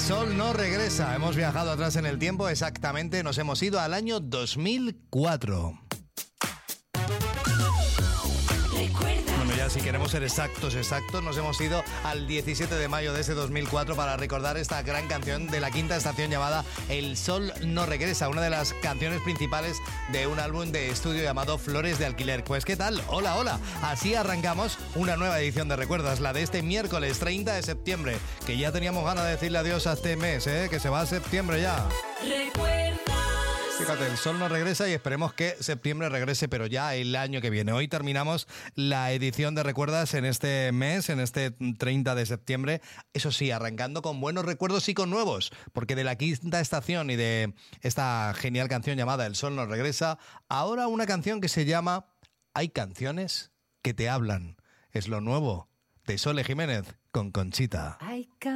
Sol no regresa. Hemos viajado atrás en el tiempo, exactamente nos hemos ido al año 2004. Bueno, ya si queremos ser exactos, nos hemos ido al 17 de mayo de ese 2004 para recordar esta gran canción de la quinta estación llamada El Sol no regresa, una de las canciones principales de un álbum de estudio llamado Flores de Alquiler. Pues ¿qué tal? Hola, hola. Así arrancamos una nueva edición de Recuerdas, la de este miércoles 30 de septiembre, que ya teníamos ganas de decirle adiós a este mes, que se va a septiembre ya. Fíjate, el sol no regresa y esperemos que septiembre regrese, pero ya el año que viene. Hoy terminamos la edición de Recuerdas en este mes, en este 30 de septiembre. Eso sí, arrancando con buenos recuerdos y con nuevos, porque de la quinta estación y de esta genial canción llamada El Sol no regresa, ahora una canción que se llama Hay canciones que te hablan. Es lo nuevo de Sole Jiménez con Conchita.